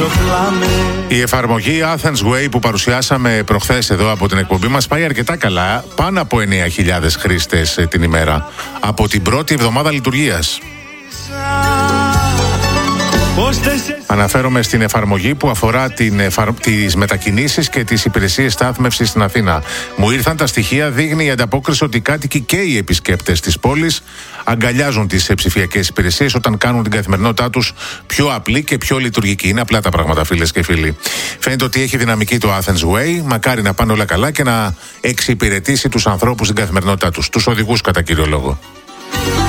Η εφαρμογή Athens Way που παρουσιάσαμε προχθές εδώ από την εκπομπή μας πάει αρκετά καλά, πάνω από 9.000 χρήστες την ημέρα από την πρώτη εβδομάδα λειτουργίας. Αναφέρομαι στην εφαρμογή που αφορά τις μετακινήσεις και τις υπηρεσίες στάθμευσης στην Αθήνα. Μου ήρθαν τα στοιχεία, δείχνει η ανταπόκριση ότι οι κάτοικοι και οι επισκέπτες της πόλης αγκαλιάζουν τις ψηφιακές υπηρεσίες όταν κάνουν την καθημερινότητά τους πιο απλή και πιο λειτουργική. Είναι απλά τα πράγματα, φίλες και φίλοι. Φαίνεται ότι έχει δυναμική το Athens Way. Μακάρι να πάνε όλα καλά και να εξυπηρετήσει τους ανθρώπους στην καθημερινότητά τους, τους οδηγούς κατά κύριο λόγο.